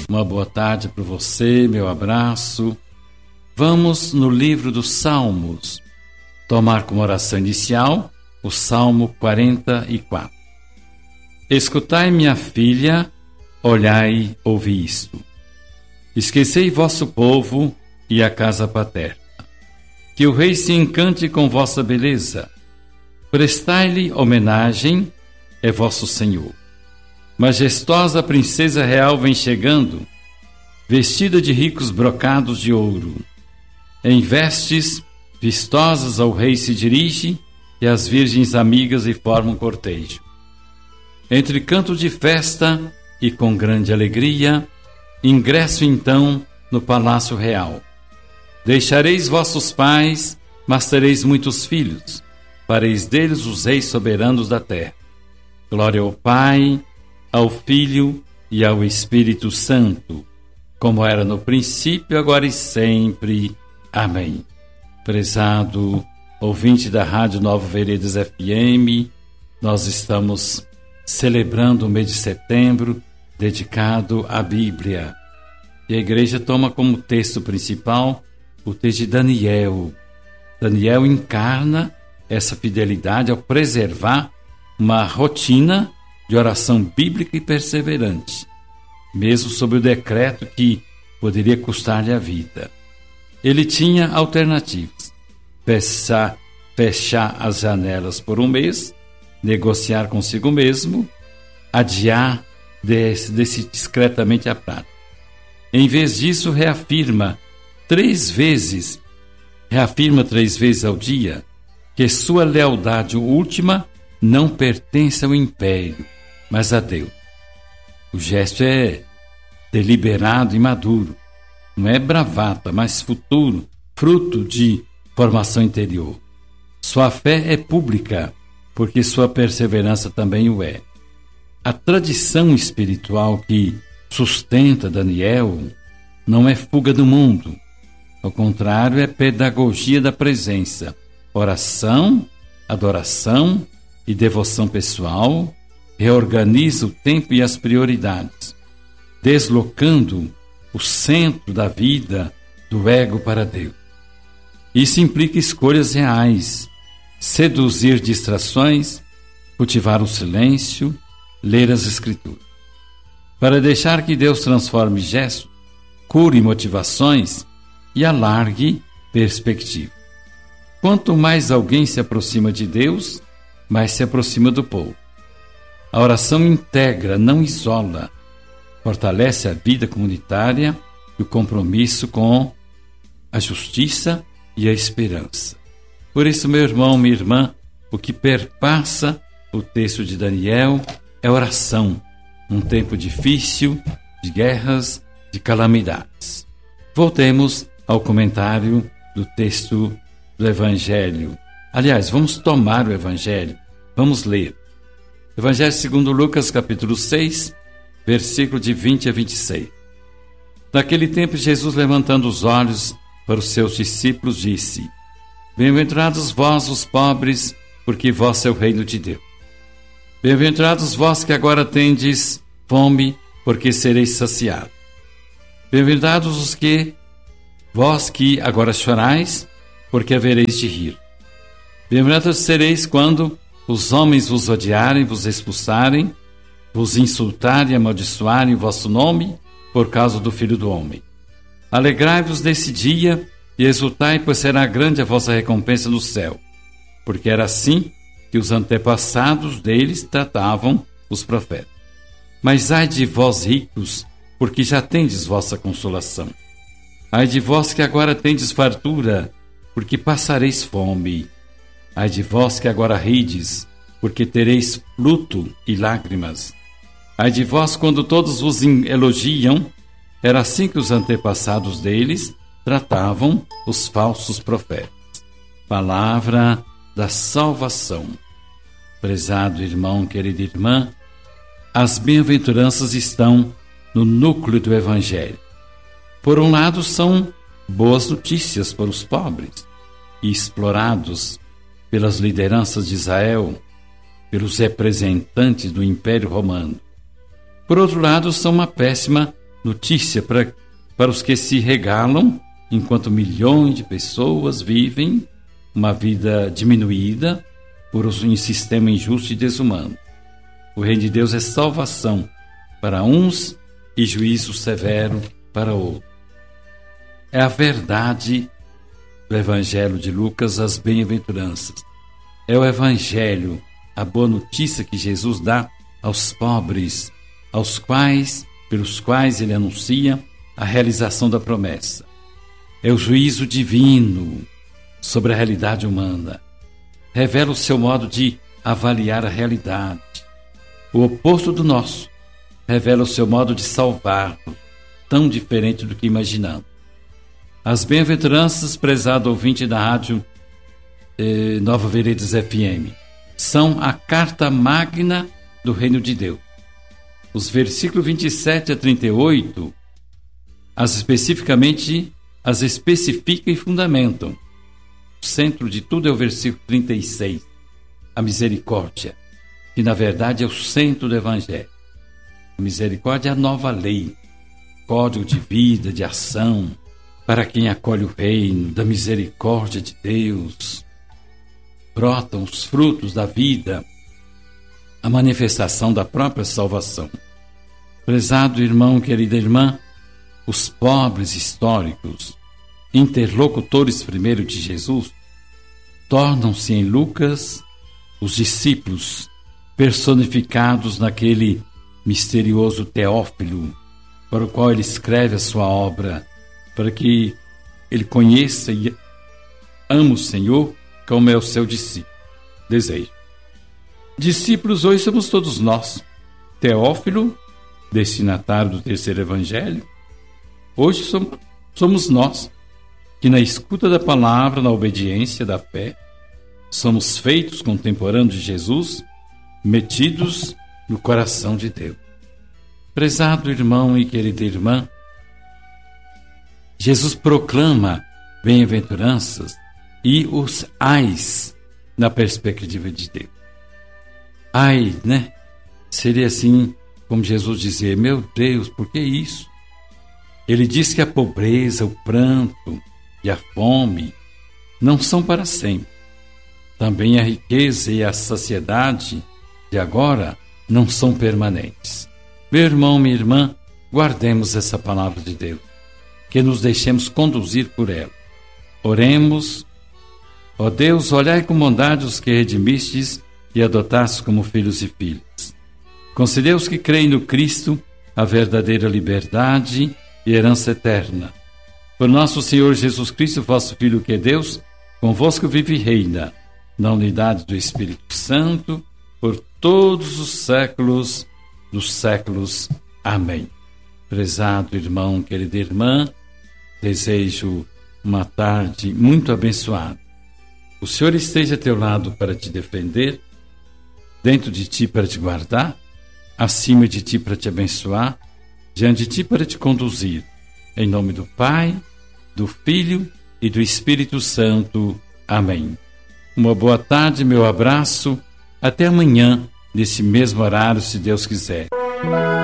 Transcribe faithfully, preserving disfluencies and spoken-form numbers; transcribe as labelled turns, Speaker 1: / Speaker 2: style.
Speaker 1: Uma boa tarde para você, meu abraço. Vamos no livro dos Salmos, tomar como oração inicial o Salmo quarenta e quatro. Escutai, minha filha, olhai, ouvi isto. Esquecei vosso povo e a casa paterna. Que o rei se encante com vossa beleza. Prestai-lhe homenagem, é vosso Senhor. Majestosa princesa real vem chegando, vestida de ricos brocados de ouro. Em vestes vistosas ao rei se dirige, e as virgens amigas lhe formam cortejo. Entre canto de festa e com grande alegria, ingresso então no palácio real. Deixareis vossos pais, mas tereis muitos filhos, fareis deles os reis soberanos da terra. Glória ao Pai, ao Filho e ao Espírito Santo, como era no princípio, agora e sempre. Amém. Prezado ouvinte da Rádio Nova Veredas F M, nós estamos celebrando o mês de setembro dedicado à Bíblia. E a igreja toma como texto principal o texto de Daniel. Daniel encarna essa fidelidade ao preservar uma rotina de oração bíblica e perseverante, mesmo sob o decreto que poderia custar-lhe a vida. Ele tinha alternativas: fechar, fechar as janelas por um mês, negociar consigo mesmo, adiar, decidir discretamente a prática. Em vez disso, reafirma três vezes, reafirma três vezes ao dia que sua lealdade última não pertence ao império, mas a Deus. O gesto é deliberado e maduro. Não é bravata, mas futuro, fruto de formação interior. Sua fé é pública, porque sua perseverança também o é. A tradição espiritual que sustenta Daniel não é fuga do mundo. Ao contrário, é pedagogia da presença. Oração, adoração e devoção pessoal reorganiza o tempo e as prioridades, deslocando o centro da vida do ego para Deus. Isso implica escolhas reais, seduzir distrações, cultivar o silêncio, ler as Escrituras. Para deixar que Deus transforme gestos, cure motivações e alargue perspectiva. Quanto mais alguém se aproxima de Deus, mais se aproxima do povo. A oração integra, não isola, fortalece a vida comunitária e o compromisso com a justiça e a esperança. Por isso, meu irmão, minha irmã, o que perpassa o texto de Daniel é oração, num tempo difícil, de guerras, de calamidades. Voltemos ao comentário do texto do Evangelho. Aliás, vamos tomar o Evangelho, vamos ler. Evangelho segundo Lucas, capítulo seis, versículo de vinte a vinte e seis. Naquele tempo, Jesus, levantando os olhos para os seus discípulos, disse: Bem-aventurados vós, os pobres, porque vosso é o reino de Deus. Bem-aventurados vós que agora tendes fome, porque sereis saciados. Bem-aventurados os que, vós que agora chorais, porque havereis de rir. Bem-aventurados sereis quando os homens vos odiarem, vos expulsarem, vos insultarem e amaldiçoarem o vosso nome por causa do Filho do Homem. Alegrai-vos nesse dia e exultai, pois será grande a vossa recompensa no céu, porque era assim que os antepassados deles tratavam os profetas. Mas ai de vós ricos, porque já tendes vossa consolação. Ai de vós que agora tendes fartura, porque passareis fome. Ai de vós que agora rides, porque tereis luto e lágrimas. Ai de vós quando todos vos elogiam, era assim que os antepassados deles tratavam os falsos profetas. Palavra da salvação. Prezado irmão, querida irmã, as bem-aventuranças estão no núcleo do Evangelho. Por um lado, são boas notícias para os pobres e explorados pelas lideranças de Israel, pelos representantes do Império Romano. Por outro lado, são uma péssima notícia para, para os que se regalam, enquanto milhões de pessoas vivem uma vida diminuída por um sistema injusto e desumano. O reino de Deus é salvação para uns e juízo severo para outros. É a verdade do Evangelho de Lucas, as bem-aventuranças. É o Evangelho, a boa notícia que Jesus dá aos pobres, aos quais, pelos quais ele anuncia a realização da promessa. É o juízo divino sobre a realidade humana. Revela o seu modo de avaliar a realidade. O oposto do nosso. Revela o seu modo de salvar, tão diferente do que imaginamos. As bem-aventuranças, prezado ouvinte da rádio eh, Nova Veredas F M, são a carta magna do reino de Deus. Os versículos vinte e sete a trinta e oito, as especificamente, as especificam e fundamentam. O centro de tudo é o versículo trinta e seis, a misericórdia, que na verdade é o centro do Evangelho. A misericórdia é a nova lei, código de vida, de ação, para quem acolhe o reino da misericórdia de Deus. Brotam os frutos da vida, a manifestação da própria salvação. Prezado irmão, querida irmã, os pobres históricos, interlocutores primeiro de Jesus, tornam-se em Lucas os discípulos personificados naquele misterioso Teófilo, para o qual ele escreve a sua obra, para que ele conheça e ame o Senhor como é o seu discípulo. Desejo. Discípulos hoje somos todos nós. Teófilo, destinatário do terceiro evangelho, hoje somos, somos nós, que na escuta da palavra, na obediência da fé, somos feitos contemporâneos de Jesus, metidos no coração de Deus. Prezado irmão e querida irmã, Jesus proclama bem-aventuranças e os ais na perspectiva de Deus. Ai, né? Seria assim como Jesus dizia: meu Deus, por que isso? Ele diz que a pobreza, o pranto e a fome não são para sempre. Também a riqueza e a saciedade de agora não são permanentes. Meu irmão, minha irmã, guardemos essa palavra de Deus, que nos deixemos conduzir por ela. Oremos. Ó Deus, olhai com bondade os que redimistes e adotastes como filhos e filhas. Concedei aos que creem no Cristo a verdadeira liberdade e herança eterna. Por nosso Senhor Jesus Cristo, vosso Filho que é Deus, convosco vive e reina, na unidade do Espírito Santo, por todos os séculos dos séculos. Amém. Prezado irmão, querida irmã, desejo uma tarde muito abençoada. O Senhor esteja a teu lado para te defender, dentro de ti para te guardar, acima de ti para te abençoar, diante de ti para te conduzir. Em nome do Pai, do Filho e do Espírito Santo. Amém. Uma boa tarde, meu abraço. Até amanhã, nesse mesmo horário, se Deus quiser.